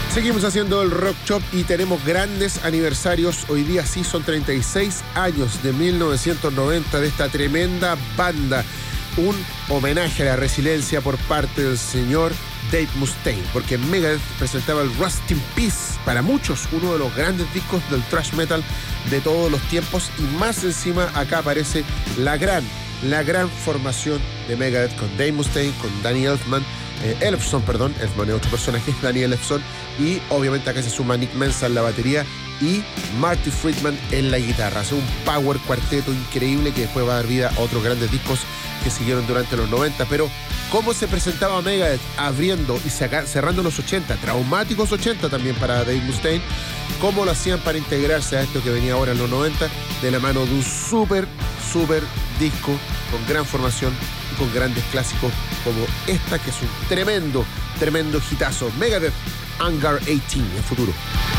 Seguimos haciendo el Rock Shop y tenemos grandes aniversarios. Hoy día sí son 36 años de 1990 de esta tremenda banda. Un homenaje a la resiliencia por parte del señor Dave Mustaine, porque Megadeth presentaba el Rust in Peace, para muchos uno de los grandes discos del thrash metal de todos los tiempos, y más encima acá aparece la gran formación de Megadeth con Dave Mustaine, con Danny Elfman, Elfson es otro personaje, Danny Elfson, y obviamente acá se suma Nick Menza en la batería y Marty Friedman en la guitarra. Hace un power cuarteto increíble que después va a dar vida a otros grandes discos que siguieron durante los 90, pero ¿cómo se presentaba Megadeth abriendo y cerrando los 80? Traumáticos 80 también para Dave Mustaine. ¿Cómo lo hacían para integrarse a esto que venía ahora en los 90? De la mano de un súper disco con gran formación y con grandes clásicos como esta, que es un tremendo hitazo. Megadeth, Hangar 18 en futuro.